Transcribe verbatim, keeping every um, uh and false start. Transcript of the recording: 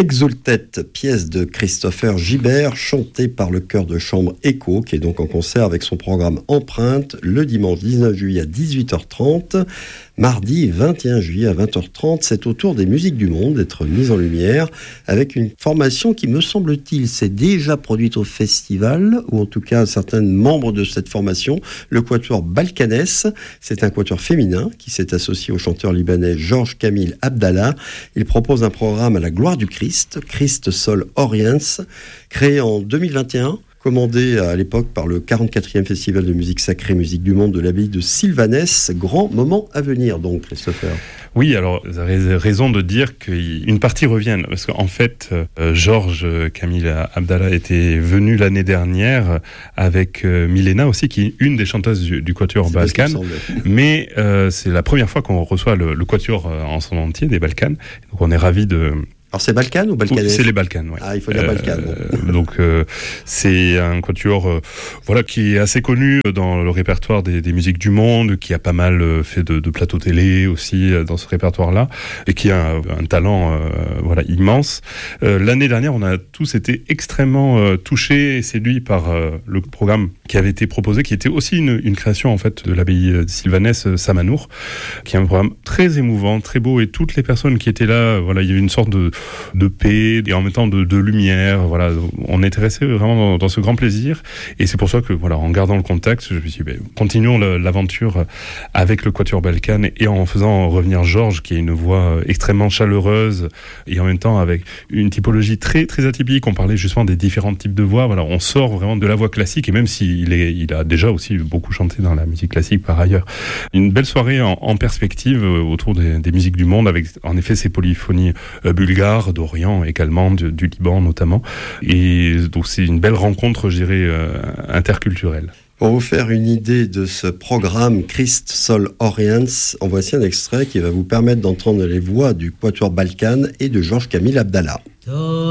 Exultet, pièce de Christopher Gibert, chantée par le chœur de chambre Echo, qui est donc en concert avec son programme Empreinte, le dimanche dix-neuf juillet à dix-huit heures trente. Mardi vingt et un juillet à vingt heures trente, c'est au tour des musiques du monde d'être mise en lumière avec une formation qui, me semble-t-il, s'est déjà produite au festival, ou en tout cas certains membres de cette formation, le quatuor Balkanès. C'est un quatuor féminin qui s'est associé au chanteur libanais Georges Kamil Abdallah. Il propose un programme à la gloire du Christ, Christ Sol Oriens, créé en deux mille vingt et un. Commandé à l'époque par le quarante-quatrième Festival de musique sacrée, musique du monde de l'abbaye de Sylvanès. Grand moment à venir donc, Christopher. Oui, alors vous avez raison de dire qu'une partie revienne, parce qu'en fait, euh, Georges Kamil Abdallah était venu l'année dernière avec euh, Milena aussi, qui est une des chanteuses du, du quatuor c'est Balkan, mais euh, c'est la première fois qu'on reçoit le, le quatuor en son entier des Balkans, donc on est ravis de... Alors c'est Balkan ou Balkanais ? C'est les Balkans, oui. Ah, il faut dire Balkan. Euh, bon. Donc euh, c'est un quatuor, euh, voilà, qui est assez connu dans le répertoire des, des musiques du monde, qui a pas mal fait de, de plateaux télé aussi dans ce répertoire-là, et qui a un, un talent, euh, voilà, immense. Euh, l'année dernière, on a tous été extrêmement euh, touchés et séduits par euh, le programme qui avait été proposé, qui était aussi une, une création en fait de l'abbaye de Sylvanès Samanour, qui est un programme très émouvant, très beau, et toutes les personnes qui étaient là, voilà, il y avait une sorte de de paix et en même temps de, de lumière. Voilà, on était resté vraiment dans, dans ce grand plaisir, et c'est pour ça que, voilà, en gardant le contact, je me suis dit, ben, continuons le, l'aventure avec le quatuor Balkan, et en faisant revenir Georges, qui a une voix extrêmement chaleureuse et en même temps avec une typologie très très atypique. On parlait justement des différents types de voix. Voilà, on sort vraiment de la voix classique, et même s'il est, il a déjà aussi beaucoup chanté dans la musique classique par ailleurs. Une belle soirée en, en perspective autour des, des musiques du monde, avec en effet ces polyphonies euh, bulgares, d'Orient également, du, du Liban notamment. Et donc c'est une belle rencontre, je dirais, euh, interculturelle. Pour vous faire une idée de ce programme Christ Sol Oriens, en voici un extrait qui va vous permettre d'entendre les voix du quatuor Balkan et de Georges Kamil Abdallah.